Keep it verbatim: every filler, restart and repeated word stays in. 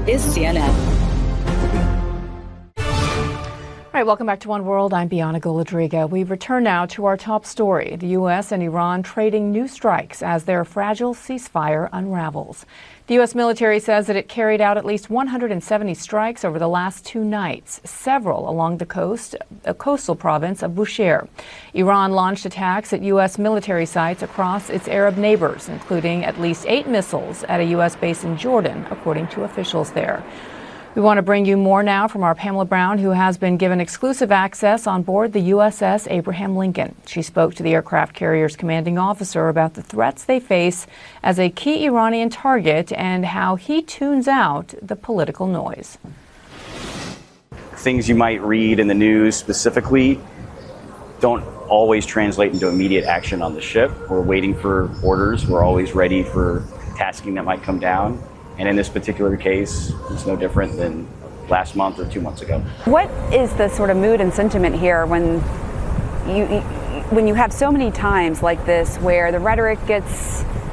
is C N N. All right, welcome back to One World. I'm Bianna Golodriga. We return now to our top story. The U S and Iran trading new strikes as their fragile ceasefire unravels. The U S military says that it carried out at least one hundred seventy strikes over the last two nights, several along the coast, a coastal province of Bushehr. Iran launched attacks at U S military sites across its Arab neighbors, including at least eight missiles at a U S base in Jordan, according to officials there. We want to bring you more now from our Pamela Brown, who has been given exclusive access on board the U S S Abraham Lincoln. She spoke to the aircraft carrier's commanding officer about the threats they face as a key Iranian target and how he tunes out the political noise. Things you might read in the news specifically don't always translate into immediate action on the ship. We're waiting for orders. We're always ready for tasking that might come down. And in this particular case, it's no different than last month or two months ago. What is the sort of mood and sentiment here when you when you have so many times like this where the rhetoric gets